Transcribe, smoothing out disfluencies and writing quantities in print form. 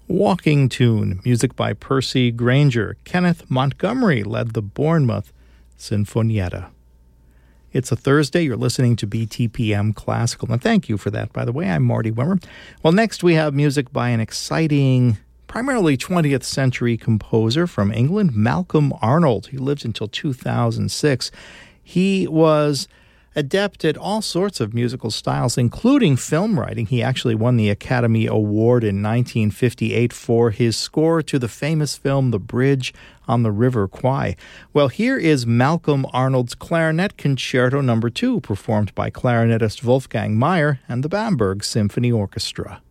Walking Tune, music by Percy Granger. Kenneth Montgomery led the Bournemouth Sinfonietta. It's a Thursday. You're listening to BTPM Classical. And thank you for that, by the way. I'm Marty Wimmer. Well, next we have music by an exciting, primarily 20th century composer from England, Malcolm Arnold. He lived until 2006. He was adept at all sorts of musical styles, including film writing. He actually won the Academy Award in 1958 for his score to the famous film The Bridge on the River Kwai. Well, here is Malcolm Arnold's Clarinet Concerto No. 2, performed by clarinetist Wolfgang Mayer and the Bamberg Symphony Orchestra.